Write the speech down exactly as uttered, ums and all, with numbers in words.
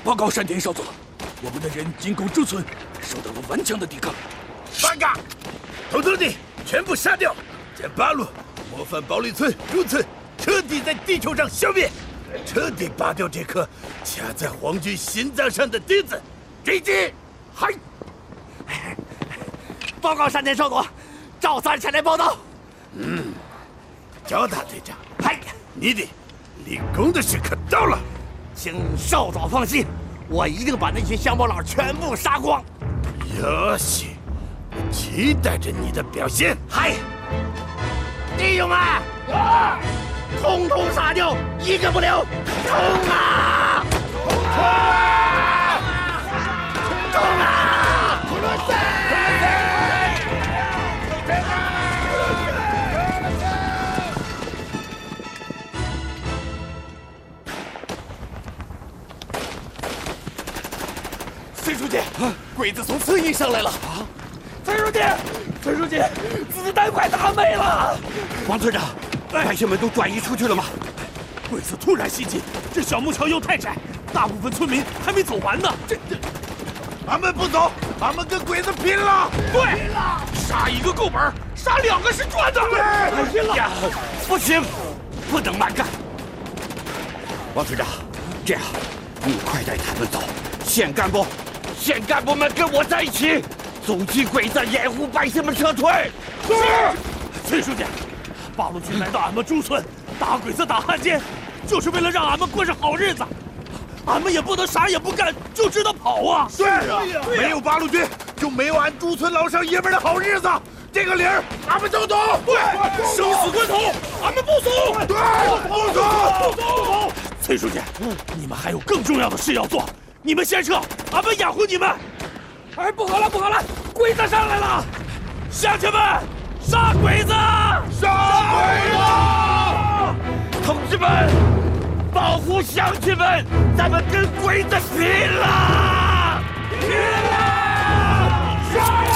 报告山田少佐，我们的人进攻驻村，受到了顽强的抵抗。 八嘎，统统地全部杀掉！将八路模范堡垒村、驻村彻底在地球上消灭，彻底拔掉这颗卡在皇军心脏上的钉子。追击！嗨！ 报告山田少佐，赵三前来报道。 嗯，焦大队长， 嗨， 你的立功的时刻到了。 请少佐放心，我一定把那些乡巴佬全部杀光。 有戏，我期待着你的表现。 嗨，弟兄们，啊，统统杀掉，一个不留！冲啊！冲啊！冲啊！普罗塞！崔书记，鬼子从侧翼上来了！啊，崔书记，崔书记，子弹快打没了！王村长，百姓们都转移出去了吗？鬼子突然袭击，这小木桥又太窄，大部分村民还没走完呢。这这， 俺们不走，俺们跟鬼子拼了！ 对，杀一个够本，杀两个是赚的。 对，拼了！呀，不行，不能慢干。王村长，这样，你快带他们走。县干部，县干部们跟我在一起，阻击鬼子，掩护百姓们撤退。 是，崔书记，八路军来到俺们驻村，打鬼子打汉奸，就是为了让俺们过上好日子。俺们也不能啥也不干就知道跑啊！ 对啊，没有八路军，就没有俺驻村老少爷们的好日子。这个理儿，俺们都懂。 对，生死关头，俺们不怂。 对，不怂， 不怂。崔书记，你们还有更重要的事要做。你们先撤，俺们掩护你们。哎，不好了，不好了，鬼子上来了！乡亲们，杀鬼子！ 杀鬼子！ 同志们，保护乡亲们，咱们跟鬼子拼了！ 拼了！杀！